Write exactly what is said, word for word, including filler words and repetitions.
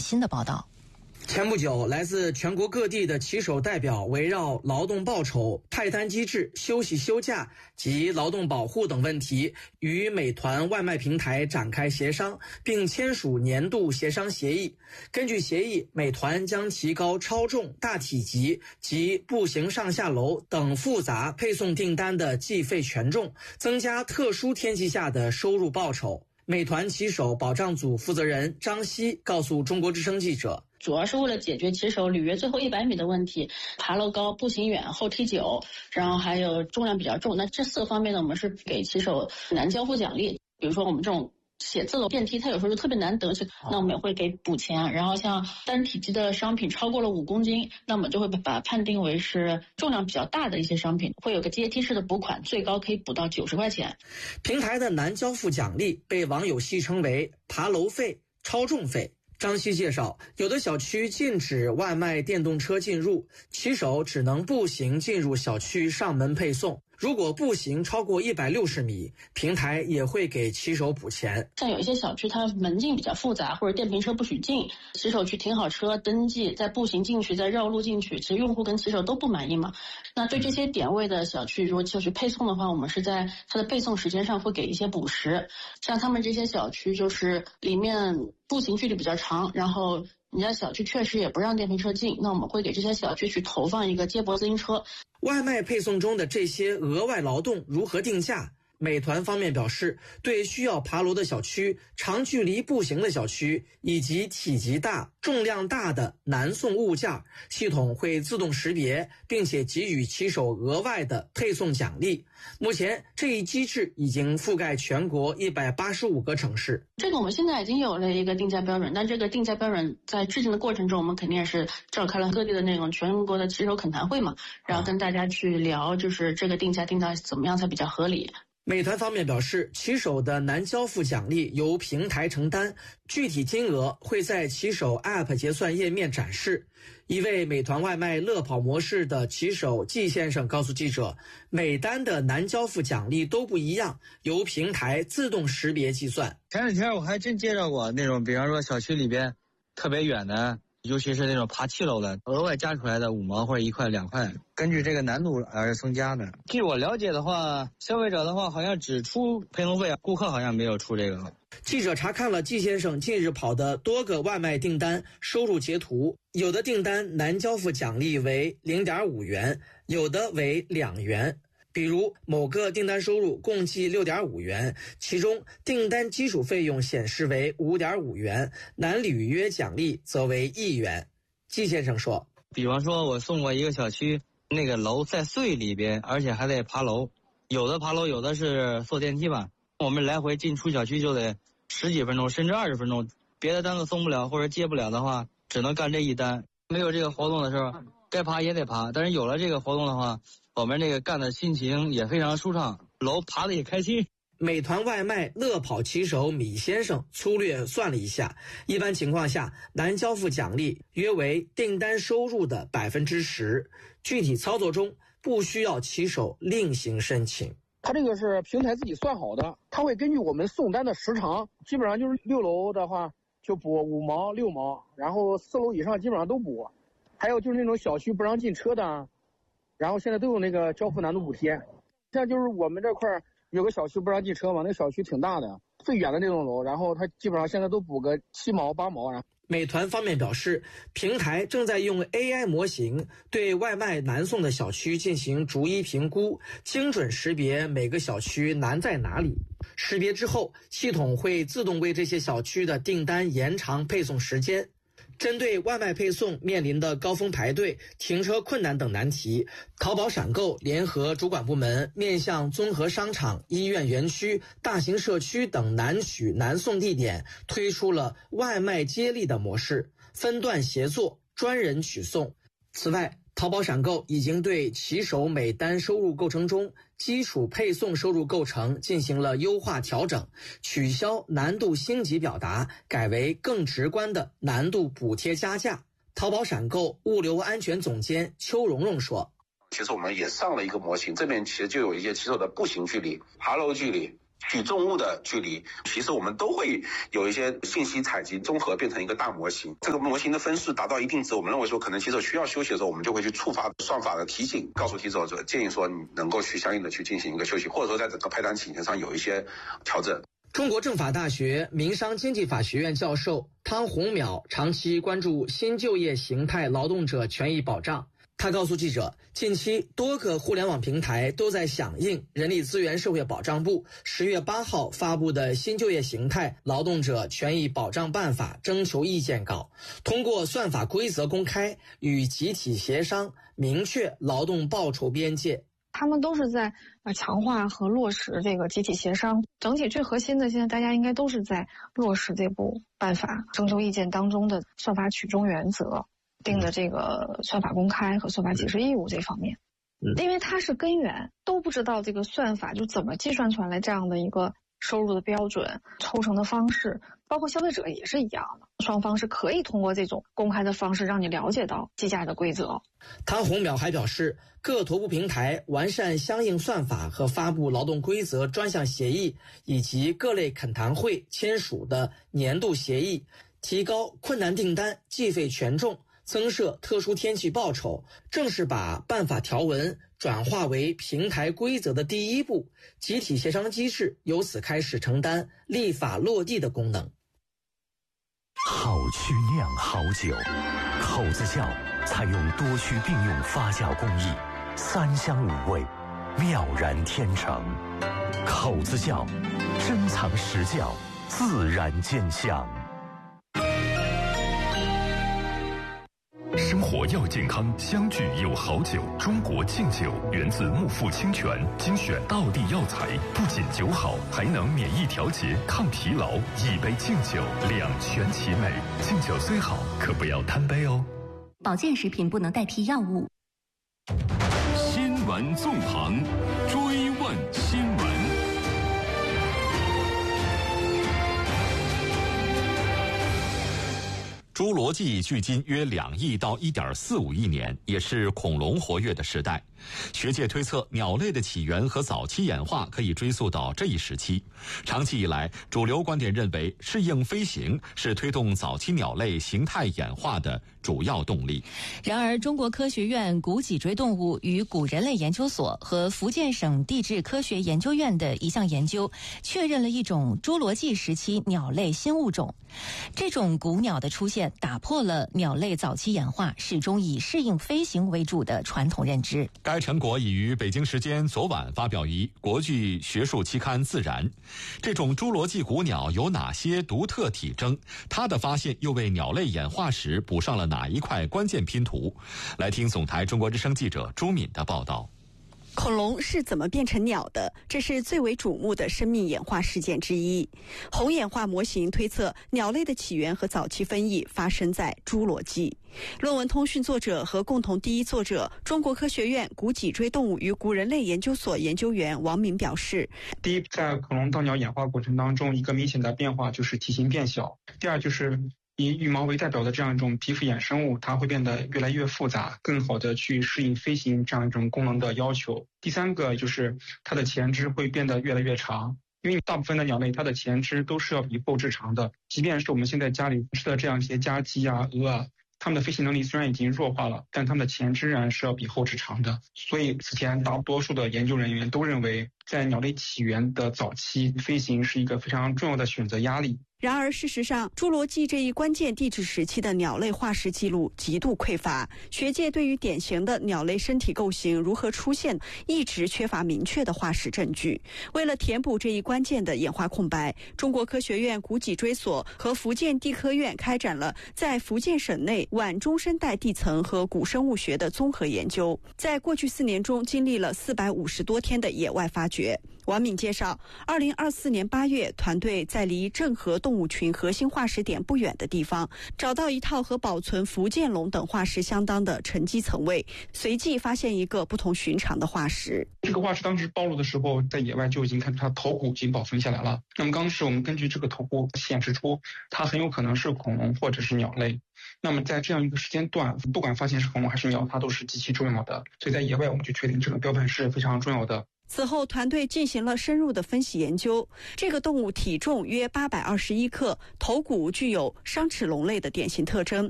新的报道。 前不久，来自全国各地的骑手代表围绕劳动报酬、派单机制、休息休假及劳动保护等问题，与美团外卖平台展开协商，并签署年度协商协议。根据协议，美团将提高超重、大体积及步行上下楼等复杂配送订单的计费权重，增加特殊天气下的收入报酬。美团骑手保障组负责人张希告诉中国之声记者， 主要是为了解决骑手履约最后一百米的问题，爬楼高、步行远、后踢久，然后还有重量比较重。那这四个方面呢，我们是给骑手难交付奖励。比如说我们这种写字楼电梯，它有时候就特别难得，那我们也会给补钱。然后像单体积的商品超过了五公斤，那我们就会把它判定为是重量比较大的一些商品，会有个阶梯式的补款，最高可以补到九十块钱。 平台的难交付奖励被网友戏称为爬楼费、超重费。张希介绍，有的小区禁止外卖电动车进入，骑手只能步行进入小区上门配送。如果步行超过一百六十米，平台也会给骑手补钱。 像有一些小区它门禁比较复杂，或者电瓶车不许进，骑手去停好车登记，再步行进去，再绕路进去，其实用户跟骑手都不满意嘛。那对这些点位的小区，如果就是配送的话，我们是在它的配送时间上会给一些补时。像他们这些小区就是里面步行距离比较长，然后人家小区确实也不让电瓶车进，那我们会给这些小区去投放一个接驳自行车。 外卖配送中的这些额外劳动如何定价？美团方面表示，对需要爬楼的小区、长距离步行的小区以及体积大、重量大的难送物件，系统会自动识别，并且给予骑手额外的配送奖励。目前这一机制已经覆盖全国一百八十五个城市。 这个我们现在已经有了一个定价标准，但这个定价标准在制定的过程中，我们肯定也是召开了各地的那种全国的骑手恳谈会嘛，然后跟大家去聊，就是这个定价定到怎么样才比较合理。 美团方面表示，骑手的难交付奖励由平台承担，具体金额会在骑手 App 结算页面展示。一位美团外卖乐跑模式的骑手季先生告诉记者，每单的难交付奖励都不一样，由平台自动识别计算。 前几天我还真接到过那种，比方说小区里边特别远的，尤其是那种爬七楼的，额外加出来的五毛或者一块两块，根据这个难度而增加的。据我了解的话，消费者的话好像只出配送费，顾客好像没有出这个。 记者查看了季先生近日跑的多个外卖订单收入截图，有的订单难交付奖励为 零点五元，有的为两元。比如某个订单收入共计 六点五元，其中订单基础费用显示为 五点五元，难履约奖励则为一元。季先生说， 比方说我送过一个小区，那个楼在隧里边，而且还得爬楼，有的爬楼有的是坐电梯吧，我们来回进出小区就得十几分钟甚至二十分钟，别的单子送不了或者接不了的话，只能干这一单。没有这个活动的时候该爬也得爬，但是有了这个活动的话，我们这个干的心情也非常舒畅，楼爬的也开心。 美团外卖乐跑骑手米先生粗略算了一下，一般情况下难交付奖励约为订单收入的百分之十，具体操作中不需要骑手另行申请。 它这个是平台自己算好的，它会根据我们送单的时长，基本上就是六楼的话就补五毛六毛，然后四楼以上基本上都补。还有就是那种小区不让进车的，然后现在都有那个交付难度补贴。像就是我们这块有个小区不让进车嘛，那小区挺大的，最远的那栋楼，然后它基本上现在都补个七毛八毛。然后美团方面表示，平台正在用 A I 模型对外卖难送的小区进行逐一评估，精准识别每个小区难在哪里。识别之后，系统会自动为这些小区的订单延长配送时间。针对外卖配送面临的高峰排队、停车困难等难题，淘宝闪购联合主管部门面向综合商场、医院园区、大型社区等难取难送地点推出了外卖接力的模式，分段协作，专人取送。此外，淘宝闪购已经对骑手每单收入构成中基础配送收入构成进行了优化调整，取消难度星级表达，改为更直观的难度补贴加价。淘宝闪购物流安全总监邱蓉蓉说， 其实我们也上了一个模型，这边其实就有一些骑手的步行距离、爬楼距离、 举重物的距离，其实我们都会有一些信息采集综合变成一个大模型。这个模型的分数达到一定值，我们认为说可能骑手需要休息的时候，我们就会去触发算法的提醒，告诉骑手者建议说你能够去相应的去进行一个休息，或者说在整个派单请求上有一些调整。 中国政法大学民商经济法学院教授汤洪淼长期关注新就业形态劳动者权益保障。他告诉记者，近期多个互联网平台都在响应人力资源社会保障部十月八号发布的新就业形态劳动者权益保障办法征求意见稿，通过算法规则公开与集体协商，明确劳动报酬边界。 他们都是在呃强化和落实这个集体协商，整体最核心的现在大家应该都是在落实这部办法征求意见当中的算法取中原则定的这个算法公开和算法解释义务这方面，因为它是根源，都不知道这个算法就怎么计算出来这样的一个收入的标准、抽成的方式，包括消费者也是一样的，双方是可以通过这种公开的方式让你了解到计价的规则。 汤洪淼还表示，各头部平台完善相应算法和发布劳动规则专项协议，以及各类恳谈会签署的年度协议，提高困难订单计费权重，增设特殊天气报酬，正是把办法条文转化为平台规则的第一步，集体协商机制由此开始承担立法落地的功能。 好曲酿好酒，口子窖采用多区并用发酵工艺，三香五味，妙然天成。口子窖，珍藏实窖，自然见香。 生活要健康，相聚有好酒。中国敬酒源自木富清泉，精选道地药材，不仅酒好，还能免疫调节、抗疲劳。一杯敬酒，两全其美。敬酒虽好，可不要贪杯哦。 保健食品不能代替药物。 新闻纵横，追问新闻。 侏罗纪距今约两亿到一点四五亿年，也是恐龙活跃的时代。学界推测，鸟类的起源和早期演化可以追溯到这一时期。长期以来，主流观点认为，适应飞行是推动早期鸟类形态演化的主要动力。 然而，中国科学院古脊椎动物与古人类研究所和福建省地质科学研究院的一项研究，确认了一种侏罗纪时期鸟类新物种。这种古鸟的出现，打破了鸟类早期演化始终以适应飞行为主的传统认知。 该成果已于北京时间昨晚发表于国际学术期刊《自然》。这种侏罗纪古鸟有哪些独特体征？它的发现又为鸟类演化史补上了哪一块关键拼图？来听总台中国之声记者朱敏的报道。 恐龙是怎么变成鸟的？这是最为瞩目的生命演化事件之一。红演化模型推测，鸟类的起源和早期分异发生在侏罗纪。论文通讯作者和共同第一作者，中国科学院古脊椎动物与古人类研究所研究员王敏表示： 第一，在恐龙到鸟演化过程当中，一个明显的变化就是体型变小；第二，就是以羽毛为代表的这样一种皮肤衍生物，它会变得越来越复杂，更好的去适应飞行这样一种功能的要求。第三个就是它的前肢会变得越来越长，因为大部分的鸟类它的前肢都是要比后肢长的，即便是我们现在家里吃的这样一些家鸡啊、鹅啊，它们的飞行能力虽然已经弱化了，但它们的前肢仍然是要比后肢长的。所以此前大多数的研究人员都认为，在鸟类起源的早期，飞行是一个非常重要的选择压力。 然而，事实上，侏罗纪这一关键地质时期的鸟类化石记录极度匮乏，学界对于典型的鸟类身体构型如何出现，一直缺乏明确的化石证据。为了填补这一关键的演化空白，中国科学院古脊椎所和福建地科院开展了在福建省内晚中生代地层和古生物学的综合研究，在过去四年中经历了四百五十多天的野外发掘。王敏介绍，二零二四年八月，团队在离郑和动物群核心化石点不远的地方，找到一套和保存福建龙等化石相当的沉积层位，随即发现一个不同寻常的化石。 这个化石当时暴露的时候，在野外就已经看出它头骨已经保存下来了。那么当时我们根据这个头骨显示出，它很有可能是恐龙或者是鸟类。那么在这样一个时间段，不管发现是恐龙还是鸟，它都是极其重要的。所以在野外，我们就确定这个标本是非常重要的。 此后，团队进行了深入的分析研究。这个动物体重约八百二十一克，头骨具有商齿龙类的典型特征，